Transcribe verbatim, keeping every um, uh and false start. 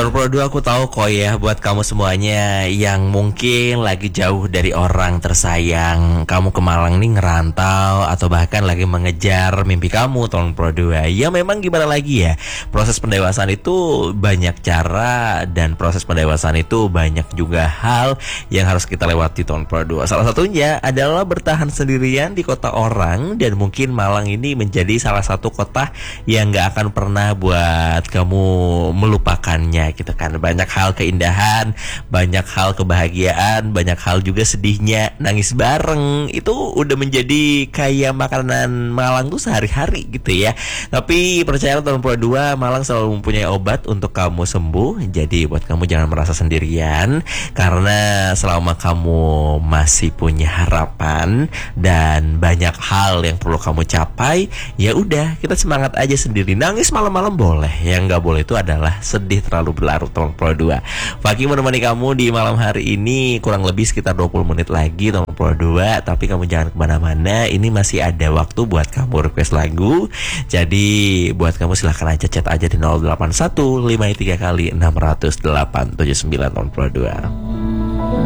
Tahun Pro dua aku tahu kok ya, buat kamu semuanya yang mungkin lagi jauh dari orang tersayang, kamu ke Malang nih ngerantau atau bahkan lagi mengejar mimpi kamu tahun Pro dua. Ya memang gimana lagi ya, proses pendewasaan itu banyak cara dan proses pendewasaan itu banyak juga hal yang harus kita lewati tahun Pro dua. Salah satunya adalah bertahan sendirian di kota orang, dan mungkin Malang ini menjadi salah satu kota yang gak akan pernah buat kamu melupakannya gitu kan. Banyak hal keindahan, banyak hal kebahagiaan, banyak hal juga sedihnya, nangis bareng. Itu udah menjadi kayak makanan Malang tuh sehari-hari gitu ya. Tapi percayalah tahun Pro dua Malang selalu mempunyai obat untuk kamu sembuh. Jadi buat kamu jangan merasa sendirian, karena selama kamu masih punya harapan dan banyak hal yang perlu kamu capai, ya udah kita semangat aja sendiri. Nangis malam-malam boleh, yang nggak boleh itu adalah sedih terlalu berlarut tahun Pro dua. Fakih menemani kamu di malam hari ini kurang lebih sekitar dua puluh menit lagi tahun Pro dua. Tapi kamu jangan kemana-mana, ini masih ada waktu buat kamu request lagu. Jadi buat kamu silahkan aja chat aja di nol delapan satu lima tiga kali enam nol delapan tujuh sembilan tahun Pro dua.